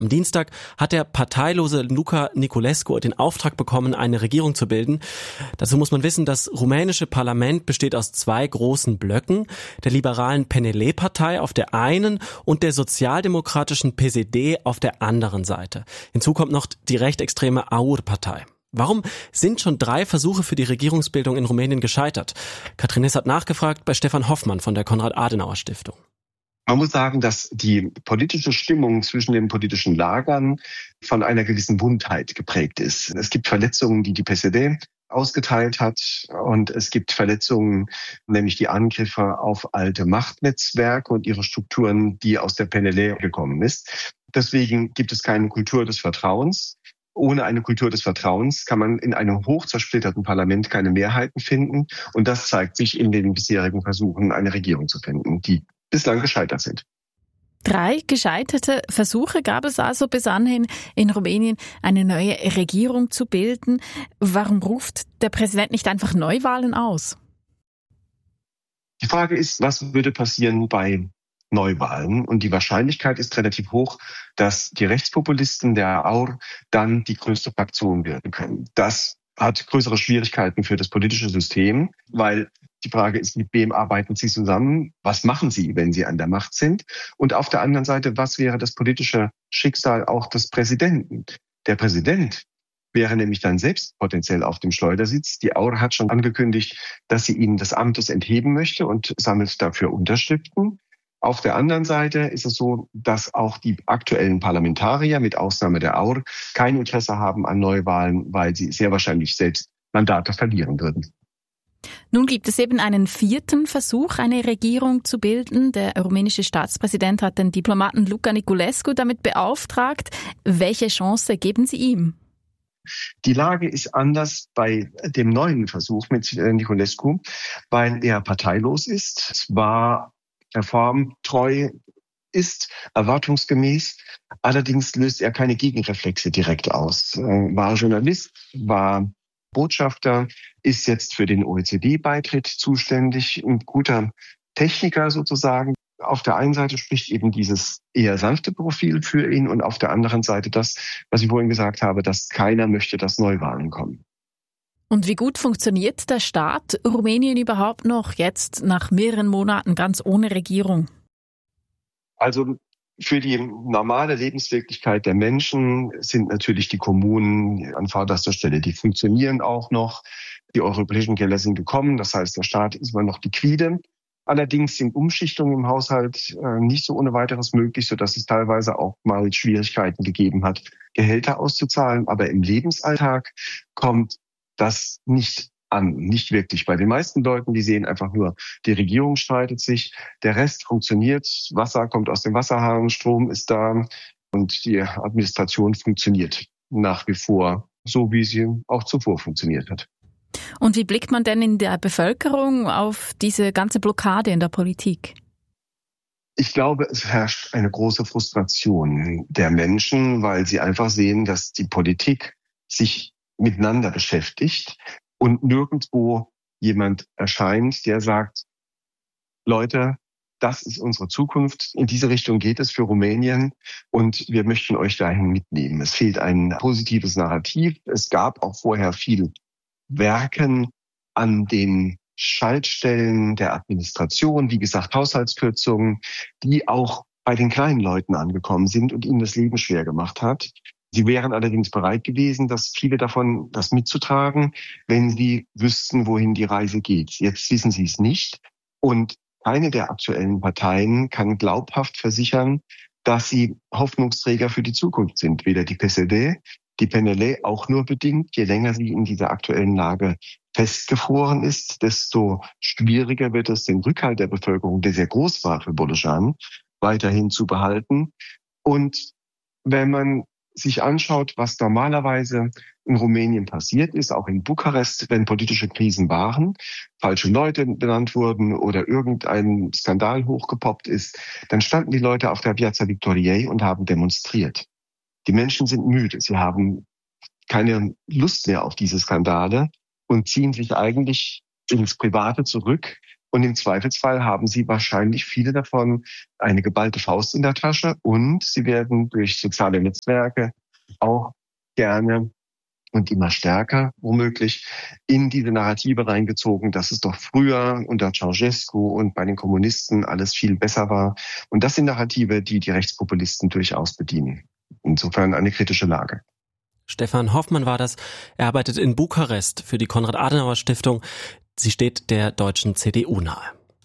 Am Dienstag hat der parteilose Luca Niculescu den Auftrag bekommen, eine Regierung zu bilden. Dazu muss man wissen, das rumänische Parlament besteht aus zwei großen Blöcken, der liberalen PNL-Partei auf der einen und der sozialdemokratischen PSD auf der anderen Seite. Hinzu kommt noch die rechtsextreme AUR-Partei. Warum sind schon 3 Versuche für die Regierungsbildung in Rumänien gescheitert? Katrin Hiss hat nachgefragt bei Stefan Hoffmann von der Konrad-Adenauer-Stiftung. Man muss sagen, dass die politische Stimmung zwischen den politischen Lagern von einer gewissen Wundheit geprägt ist. Es gibt Verletzungen, die die PSD ausgeteilt hat, und es gibt Verletzungen, nämlich die Angriffe auf alte Machtnetzwerke und ihre Strukturen, die aus der PNL gekommen ist. Deswegen gibt es keine Kultur des Vertrauens. Ohne eine Kultur des Vertrauens kann man in einem hoch zersplitterten Parlament keine Mehrheiten finden. Und das zeigt sich in den bisherigen Versuchen, eine Regierung zu finden, die bislang gescheitert sind. 3 gescheiterte Versuche gab es also bis anhin in Rumänien, eine neue Regierung zu bilden. Warum ruft der Präsident nicht einfach Neuwahlen aus? Die Frage ist, was würde passieren bei Neuwahlen? Und die Wahrscheinlichkeit ist relativ hoch, dass die Rechtspopulisten der AUR dann die größte Fraktion werden können. Das hat größere Schwierigkeiten für das politische System, weil die Frage ist, mit wem arbeiten Sie zusammen? Was machen Sie, wenn Sie an der Macht sind? Und auf der anderen Seite, was wäre das politische Schicksal auch des Präsidenten? Der Präsident wäre nämlich dann selbst potenziell auf dem Schleudersitz. Die AUR hat schon angekündigt, dass sie ihn des Amtes entheben möchte und sammelt dafür Unterschriften. Auf der anderen Seite ist es so, dass auch die aktuellen Parlamentarier, mit Ausnahme der AUR, kein Interesse haben an Neuwahlen, weil sie sehr wahrscheinlich selbst Mandate verlieren würden. Nun gibt es eben einen 4. Versuch, eine Regierung zu bilden. Der rumänische Staatspräsident hat den Diplomaten Luca Niculescu damit beauftragt. Welche Chance geben Sie ihm? Die Lage ist anders bei dem neuen Versuch mit Niculescu, weil er parteilos ist, zwar reformtreu ist, erwartungsgemäß. Allerdings löst er keine Gegenreflexe direkt aus. War Journalist, war Botschafter, ist jetzt für den OECD-Beitritt zuständig, ein guter Techniker sozusagen. Auf der einen Seite spricht eben dieses eher sanfte Profil für ihn und auf der anderen Seite das, was ich vorhin gesagt habe, dass keiner möchte, dass Neuwahlen kommen. Und wie gut funktioniert der Staat Rumänien überhaupt noch jetzt nach mehreren Monaten ganz ohne Regierung? Also für die normale Lebenswirklichkeit der Menschen sind natürlich die Kommunen an vorderster Stelle. Die funktionieren auch noch. Die europäischen Gelder sind gekommen. Das heißt, der Staat ist immer noch liquide. Allerdings sind Umschichtungen im Haushalt nicht so ohne weiteres möglich, sodass es teilweise auch mal Schwierigkeiten gegeben hat, Gehälter auszuzahlen. Aber im Lebensalltag kommt das nicht an, nicht wirklich. Bei den meisten Leuten, die sehen einfach nur, die Regierung streitet sich, der Rest funktioniert, Wasser kommt aus dem Wasserhahn, Strom ist da und die Administration funktioniert nach wie vor, so wie sie auch zuvor funktioniert hat. Und wie blickt man denn in der Bevölkerung auf diese ganze Blockade in der Politik? Ich glaube, es herrscht eine große Frustration der Menschen, weil sie einfach sehen, dass die Politik sich miteinander beschäftigt und nirgendwo jemand erscheint, der sagt, Leute, das ist unsere Zukunft, in diese Richtung geht es für Rumänien und wir möchten euch dahin mitnehmen. Es fehlt ein positives Narrativ. Es gab auch vorher viel Werken an den Schaltstellen der Administration, wie gesagt Haushaltskürzungen, die auch bei den kleinen Leuten angekommen sind und ihnen das Leben schwer gemacht hat. Sie wären allerdings bereit gewesen, dass viele davon das mitzutragen, wenn sie wüssten, wohin die Reise geht. Jetzt wissen sie es nicht. Und keine der aktuellen Parteien kann glaubhaft versichern, dass sie Hoffnungsträger für die Zukunft sind. Weder die PSD, die PNL auch nur bedingt. Je länger sie in dieser aktuellen Lage festgefroren ist, desto schwieriger wird es, den Rückhalt der Bevölkerung, der sehr groß war für Bolojan, weiterhin zu behalten. Und wenn man sich anschaut, was normalerweise in Rumänien passiert ist, auch in Bukarest, wenn politische Krisen waren, falsche Leute benannt wurden oder irgendein Skandal hochgepoppt ist, dann standen die Leute auf der Piazza Victoriei und haben demonstriert. Die Menschen sind müde, sie haben keine Lust mehr auf diese Skandale und ziehen sich eigentlich ins Private zurück, Und im Zweifelsfall haben sie wahrscheinlich viele davon eine geballte Faust in der Tasche und sie werden durch soziale Netzwerke auch gerne und immer stärker womöglich in diese Narrative reingezogen, dass es doch früher unter Ceausescu und bei den Kommunisten alles viel besser war. Und das sind Narrative, die die Rechtspopulisten durchaus bedienen. Insofern eine kritische Lage. Stefan Hoffmann war das. Er arbeitet in Bukarest für die Konrad-Adenauer-Stiftung. Sie steht der deutschen CDU nahe.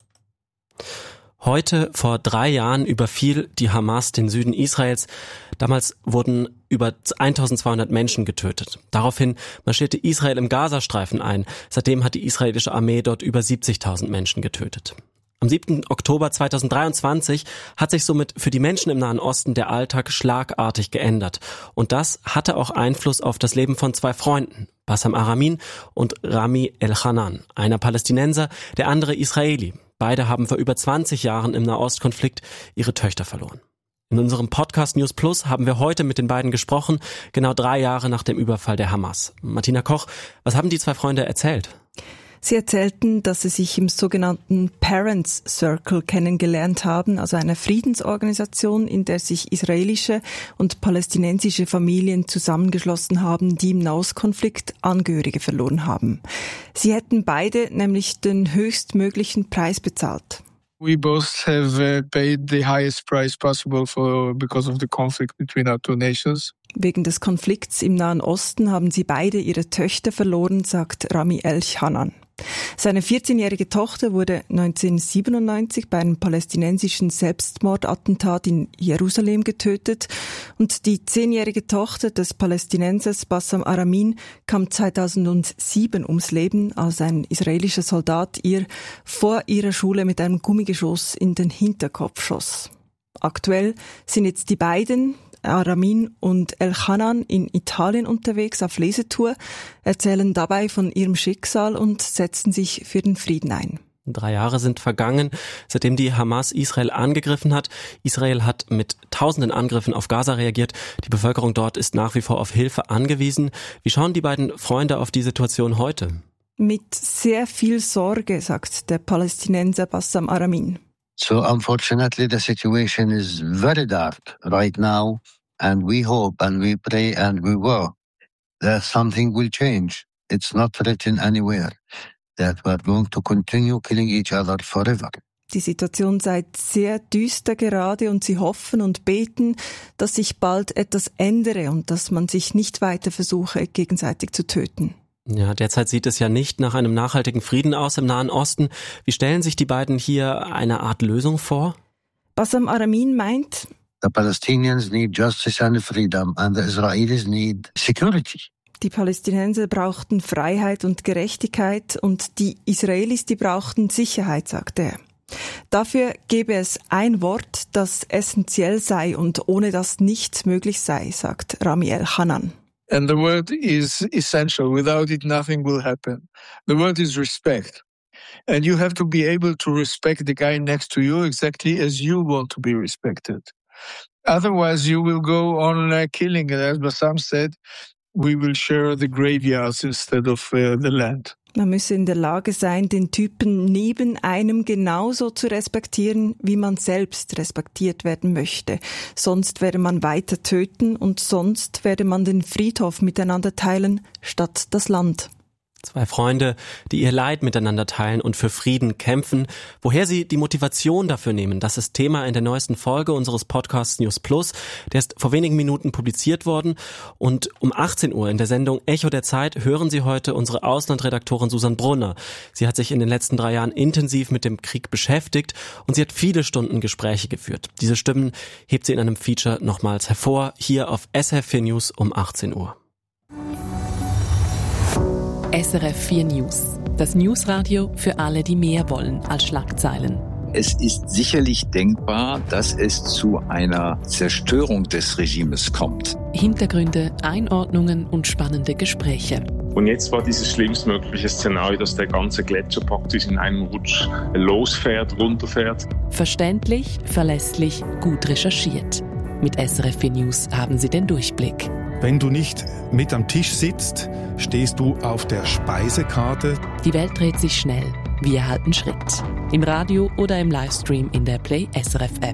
Heute, vor 3 Jahren, überfiel die Hamas den Süden Israels. Damals wurden über 1200 Menschen getötet. Daraufhin marschierte Israel im Gazastreifen ein. Seitdem hat die israelische Armee dort über 70.000 Menschen getötet. Am 7. Oktober 2023 hat sich somit für die Menschen im Nahen Osten der Alltag schlagartig geändert. Und das hatte auch Einfluss auf das Leben von 2 Freunden, Bassam Aramin und Rami Elchanan, einer Palästinenser, der andere Israeli. Beide haben vor über 20 Jahren im Nahostkonflikt ihre Töchter verloren. In unserem Podcast News Plus haben wir heute mit den beiden gesprochen, genau 3 Jahre nach dem Überfall der Hamas. Martina Koch, was haben die 2 Freunde erzählt? Sie erzählten, dass sie sich im sogenannten Parents Circle kennengelernt haben, also einer Friedensorganisation, in der sich israelische und palästinensische Familien zusammengeschlossen haben, die im Nahostkonflikt Angehörige verloren haben. Sie hätten beide nämlich den höchstmöglichen Preis bezahlt. We both have paid the highest price possible because of the conflict between our 2 nations. Wegen des Konflikts im Nahen Osten haben sie beide ihre Töchter verloren, sagt Rami Elchanan. Seine 14-jährige Tochter wurde 1997 bei einem palästinensischen Selbstmordattentat in Jerusalem getötet und die 10-jährige Tochter des Palästinensers Bassam Aramin kam 2007 ums Leben, als ein israelischer Soldat ihr vor ihrer Schule mit einem Gummigeschoss in den Hinterkopf schoss. Aktuell sind jetzt die beiden, Aramin und Elchanan, in Italien unterwegs auf Lesetour, erzählen dabei von ihrem Schicksal und setzen sich für den Frieden ein. 3 Jahre sind vergangen, seitdem die Hamas Israel angegriffen hat. Israel hat mit tausenden Angriffen auf Gaza reagiert. Die Bevölkerung dort ist nach wie vor auf Hilfe angewiesen. Wie schauen die beiden Freunde auf die Situation heute? Mit sehr viel Sorge, sagt der Palästinenser Bassam Aramin. So unfortunately the situation is very dark right now and we hope and we pray and we work that something will change. It's not written anywhere that we're going to continue killing each other forever. Die Situation sei sehr düster gerade und sie hoffen und beten, dass sich bald etwas ändere und dass man sich nicht weiter versuche, gegenseitig zu töten. Ja, derzeit sieht es ja nicht nach einem nachhaltigen Frieden aus im Nahen Osten. Wie stellen sich die beiden hier eine Art Lösung vor? Bassam Aramin meint, The Palestinians need justice and freedom and the Israelis need security. Die Palästinenser brauchten Freiheit und Gerechtigkeit und die Israelis, die brauchten Sicherheit, sagt er. Dafür gäbe es ein Wort, das essentiell sei und ohne das nichts möglich sei, sagt Rami Elchanan. And the word is essential. Without it, nothing will happen. The word is respect. And you have to be able to respect the guy next to you exactly as you want to be respected. Otherwise, you will go on killing. And as Bassam said, we will share the graveyards instead of the land. Man müsse in der Lage sein, den Typen neben einem genauso zu respektieren, wie man selbst respektiert werden möchte. Sonst werde man weiter töten und sonst werde man den Friedhof miteinander teilen, statt das Land. 2 Freunde, die ihr Leid miteinander teilen und für Frieden kämpfen. Woher sie die Motivation dafür nehmen, das ist Thema in der neuesten Folge unseres Podcasts News Plus. Der ist vor wenigen Minuten publiziert worden. Und um 18 Uhr in der Sendung Echo der Zeit hören Sie heute unsere Auslandredaktorin Susan Brunner. Sie hat sich in den letzten 3 Jahren intensiv mit dem Krieg beschäftigt und sie hat viele Stunden Gespräche geführt. Diese Stimmen hebt sie in einem Feature nochmals hervor, hier auf SRF 4 News um 18 Uhr. SRF 4 News. Das Newsradio für alle, die mehr wollen als Schlagzeilen. Es ist sicherlich denkbar, dass es zu einer Zerstörung des Regimes kommt. Hintergründe, Einordnungen und spannende Gespräche. Und jetzt war dieses schlimmstmögliche Szenario, dass der ganze Gletscher praktisch in einem Rutsch losfährt, runterfährt. Verständlich, verlässlich, gut recherchiert. Mit SRF 4 News haben Sie den Durchblick. Wenn du nicht mit am Tisch sitzt, stehst du auf der Speisekarte. Die Welt dreht sich schnell. Wir halten Schritt. Im Radio oder im Livestream in der Play SRF App.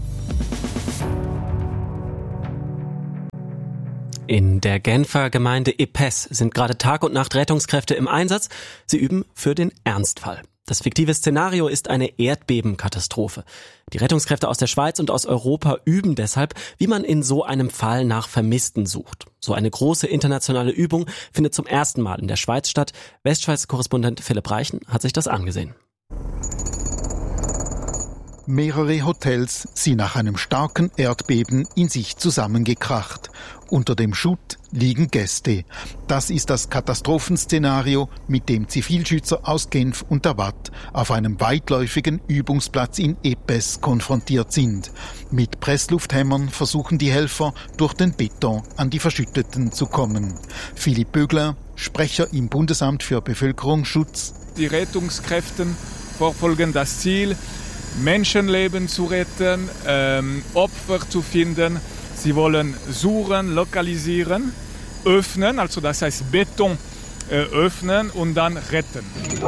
In der Genfer Gemeinde Épez sind gerade Tag und Nacht Rettungskräfte im Einsatz. Sie üben für den Ernstfall. Das fiktive Szenario ist eine Erdbebenkatastrophe. Die Rettungskräfte aus der Schweiz und aus Europa üben deshalb, wie man in so einem Fall nach Vermissten sucht. So eine große internationale Übung findet zum ersten Mal in der Schweiz statt. Westschweiz-Korrespondent Philipp Reichen hat sich das angesehen. Mehrere Hotels sind nach einem starken Erdbeben in sich zusammengekracht. Unter dem Schutt liegen Gäste. Das ist das Katastrophenszenario, mit dem Zivilschützer aus Genf und der Watt auf einem weitläufigen Übungsplatz in Épez konfrontiert sind. Mit Presslufthämmern versuchen die Helfer, durch den Beton an die Verschütteten zu kommen. Philipp Bögler, Sprecher im Bundesamt für Bevölkerungsschutz. Die Rettungskräfte verfolgen das Ziel, Menschenleben zu retten, Opfer zu finden. Sie wollen suchen, lokalisieren, öffnen, also das heißt Beton öffnen und dann retten.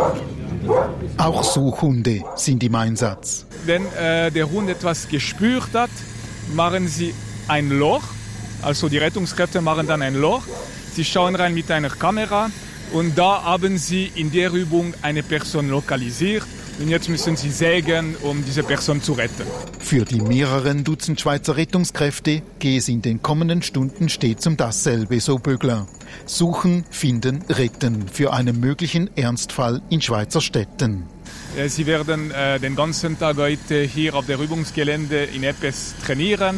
Auch Suchhunde sind im Einsatz. Wenn der Hund etwas gespürt hat, machen sie ein Loch, also die Rettungskräfte machen dann ein Loch. Sie schauen rein mit einer Kamera und da haben sie in der Übung eine Person lokalisiert. Und jetzt müssen sie sägen, um diese Person zu retten. Für die mehreren Dutzend Schweizer Rettungskräfte gehe es in den kommenden Stunden stets um dasselbe, so Bögler. Suchen, finden, retten für einen möglichen Ernstfall in Schweizer Städten. Sie werden den ganzen Tag heute hier auf der Übungsgelände in Épez trainieren,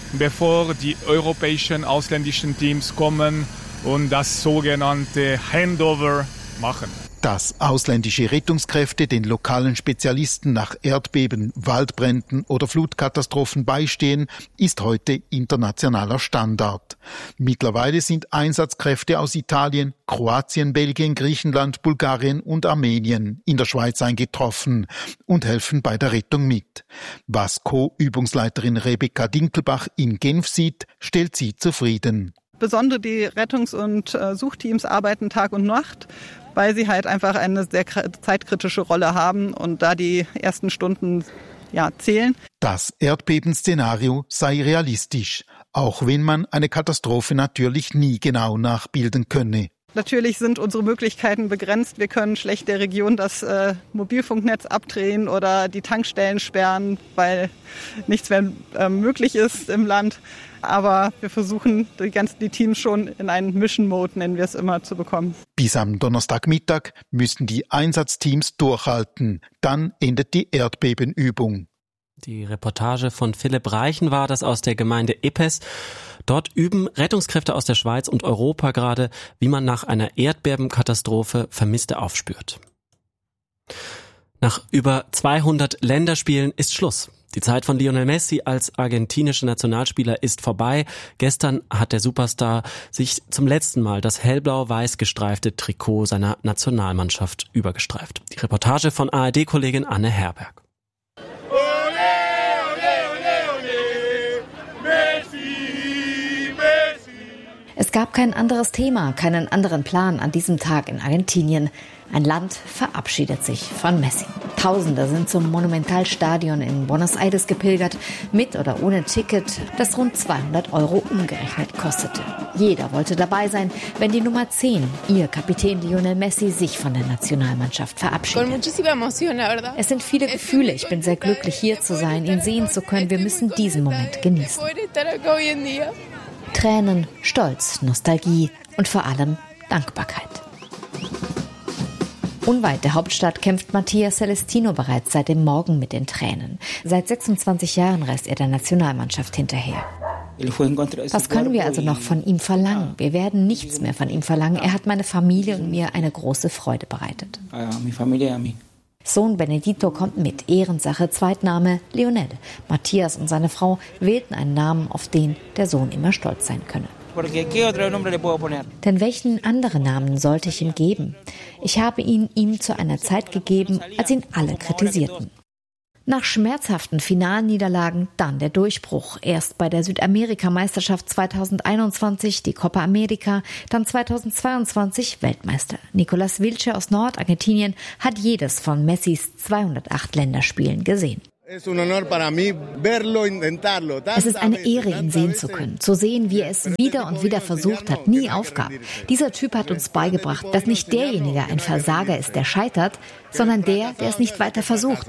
bevor die europäischen ausländischen Teams kommen und das sogenannte Handover machen. Dass ausländische Rettungskräfte den lokalen Spezialisten nach Erdbeben, Waldbränden oder Flutkatastrophen beistehen, ist heute internationaler Standard. Mittlerweile sind Einsatzkräfte aus Italien, Kroatien, Belgien, Griechenland, Bulgarien und Armenien in der Schweiz eingetroffen und helfen bei der Rettung mit. Was Co-Übungsleiterin Rebecca Dinkelbach in Genf sieht, stellt sie zufrieden. Besonders die Rettungs- und Suchteams arbeiten Tag und Nacht, weil sie halt einfach eine sehr zeitkritische Rolle haben und da die ersten Stunden zählen. Das Erdbebenszenario sei realistisch, auch wenn man eine Katastrophe natürlich nie genau nachbilden könne. Natürlich sind unsere Möglichkeiten begrenzt. Wir können schlecht der Region das Mobilfunknetz abdrehen oder die Tankstellen sperren, weil nichts mehr möglich ist im Land. Aber wir versuchen, die Teams schon in einen Mission-Mode, nennen wir es immer, zu bekommen. Bis am Donnerstagmittag müssen die Einsatzteams durchhalten. Dann endet die Erdbebenübung. Die Reportage von Philipp Reichen war das aus der Gemeinde Épez. Dort üben Rettungskräfte aus der Schweiz und Europa gerade, wie man nach einer Erdbebenkatastrophe Vermisste aufspürt. Nach über 200 Länderspielen ist Schluss. Die Zeit von Lionel Messi als argentinischer Nationalspieler ist vorbei. Gestern hat der Superstar sich zum letzten Mal das hellblau-weiß gestreifte Trikot seiner Nationalmannschaft übergestreift. Die Reportage von ARD-Kollegin Anne Herberg. Es gab kein anderes Thema, keinen anderen Plan an diesem Tag in Argentinien. Ein Land verabschiedet sich von Messi. Tausende sind zum Monumentalstadion in Buenos Aires gepilgert, mit oder ohne Ticket, das rund 200 € umgerechnet kostete. Jeder wollte dabei sein, wenn die Nummer 10, ihr Kapitän Lionel Messi, sich von der Nationalmannschaft verabschiedet. Es sind viele Gefühle. Ich bin sehr glücklich, hier zu sein, ihn sehen zu können. Wir müssen diesen Moment genießen. Tränen, Stolz, Nostalgie und vor allem Dankbarkeit. Unweit der Hauptstadt kämpft Mattia Celestino bereits seit dem Morgen mit den Tränen. Seit 26 Jahren reist er der Nationalmannschaft hinterher. Was können wir also noch von ihm verlangen? Wir werden nichts mehr von ihm verlangen. Er hat meine Familie und mir eine große Freude bereitet. Sohn Benedito kommt mit, Ehrensache, Zweitname Lionel. Matthias und seine Frau wählten einen Namen, auf den der Sohn immer stolz sein könne. Denn welchen anderen Namen sollte ich ihm geben? Ich habe ihn ihm zu einer Zeit gegeben, als ihn alle kritisierten. Nach schmerzhaften Finalniederlagen dann der Durchbruch. Erst bei der Südamerika-Meisterschaft 2021, die Copa America, dann 2022 Weltmeister. Nicolás Vilche aus Nordargentinien hat jedes von Messis 208 Länderspielen gesehen. Es ist eine Ehre, ihn sehen zu können, zu sehen, wie er es wieder und wieder versucht hat, nie aufgab. Dieser Typ hat uns beigebracht, dass nicht derjenige ein Versager ist, der scheitert, sondern der es nicht weiter versucht.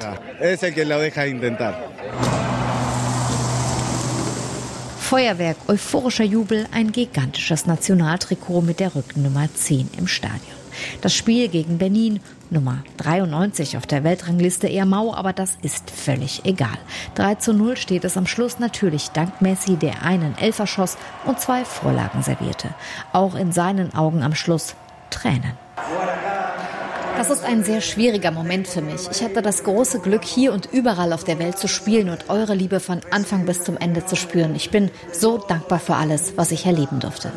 Feuerwerk, euphorischer Jubel, ein gigantisches Nationaltrikot mit der Rückennummer 10 im Stadion. Das Spiel gegen Benin, Nummer 93 auf der Weltrangliste, eher mau, aber das ist völlig egal. 3:0 steht es am Schluss, natürlich dank Messi, der einen Elfer schoss und 2 Vorlagen servierte. Auch in seinen Augen am Schluss Tränen. Das ist ein sehr schwieriger Moment für mich. Ich hatte das große Glück, hier und überall auf der Welt zu spielen und eure Liebe von Anfang bis zum Ende zu spüren. Ich bin so dankbar für alles, was ich erleben durfte.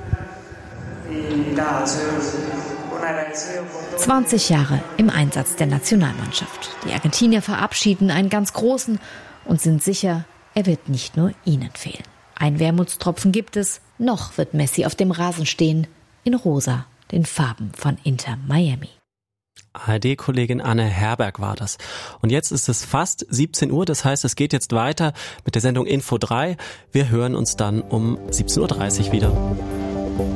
20 Jahre im Einsatz der Nationalmannschaft. Die Argentinier verabschieden einen ganz großen und sind sicher, er wird nicht nur ihnen fehlen. Ein Wermutstropfen gibt es, noch wird Messi auf dem Rasen stehen, in rosa, den Farben von Inter Miami. ARD-Kollegin Anne Herberg war das. Und jetzt ist es fast 17 Uhr, das heißt, es geht jetzt weiter mit der Sendung Info 3. Wir hören uns dann um 17.30 Uhr wieder.